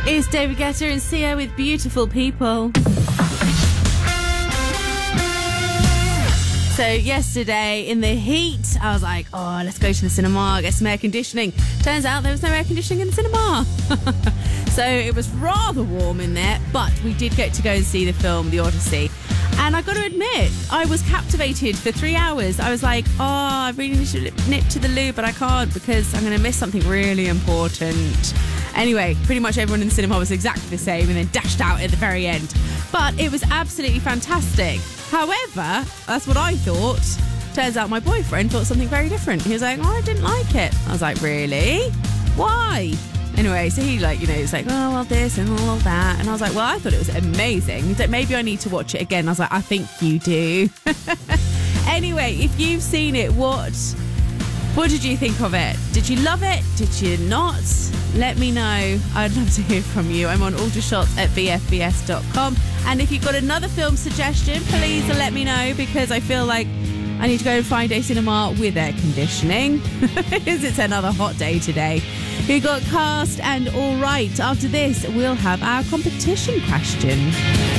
It's David Guetta and Sia with Beautiful People. So yesterday in the heat, I was like, oh, let's go to the cinema, get some air conditioning. Turns out there was no air conditioning in the cinema. So it was rather warm in there, but we did get to go and see the film, The Odyssey. And I got to admit, I was captivated for 3 hours. I was like, oh, I really need to nip to the loo, but I can't because I'm going to miss something really important. Anyway, pretty much everyone in the cinema was exactly the same and then dashed out at the very end. But it was absolutely fantastic. However, that's what I thought. Turns out my boyfriend thought something very different. He was like, oh, I didn't like it. I was like, really? Why? Anyway, so he he's like, oh, well, this and all that. And I was like, well, I thought it was amazing. He's like, maybe I need to watch it again. I was like, I think you do. Anyway, if you've seen it, what did you think of it? Did you love it? Did you not? Let me know. I'd love to hear from you. I'm on aldershots@bfbs.com. And if you've got another film suggestion, please let me know because I feel like I need to go and find a cinema with air conditioning because it's another hot day today. We got Cast and All Right. After this, we'll have our competition question.